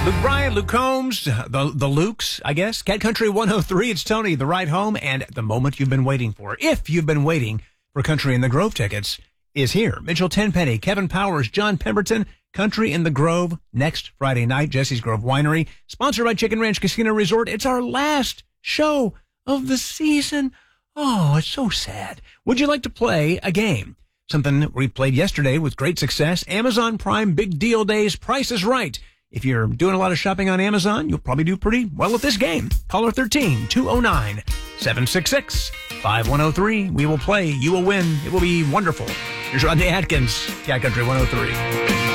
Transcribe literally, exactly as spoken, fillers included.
Luke Bryan, Luke Combs, the the Lukes, I guess. Cat Country one oh three, it's Tony, the ride home, and the moment you've been waiting for, if you've been waiting for Country in the Grove tickets, is here. Mitchell Tenpenny, Kevin Powers, John Pemberton, Country in the Grove, next Friday night, Jesse's Grove Winery, sponsored by Chicken Ranch Casino Resort. It's our last show of the season. Oh, it's so sad. Would you like to play a game? Something we played yesterday with great success. Amazon Prime Big Deal Days, Price is Right. If you're doing a lot of shopping on Amazon, you'll probably do pretty well at this game. Caller thirteen, two oh nine, seven six six, five one oh three. We will play. You will win. It will be wonderful. Here's Rodney Atkins, Cat Country one oh three.